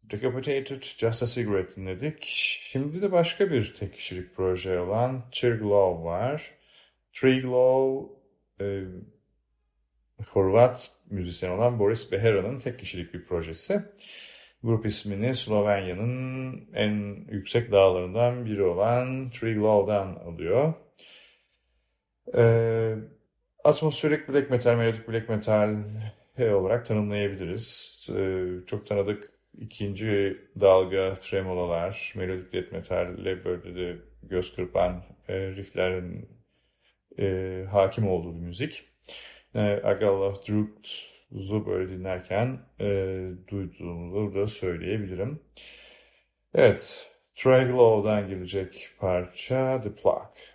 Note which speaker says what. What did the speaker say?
Speaker 1: Decapitated, Just a Cigarette dinledik. Şimdi de başka bir tek kişilik proje olan Triglav var. Triglav, Horvat müzisyen olan Boris Behera'nın tek kişilik bir projesi. Grup ismini Slovenya'nın en yüksek dağlarından biri olan Triglav'dan alıyor. Atmosferik black metal, melodik black metal olarak tanımlayabiliriz. Çok tanıdık ikinci dalga tremololar, melodik death metalle böyle de göz kırpan rifflerin hakim olduğu bir müzik. Agalla Druk'u böyle dinlerken duyduğumu da söyleyebilirim. Evet, Triglow'dan gelecek parça The Plague.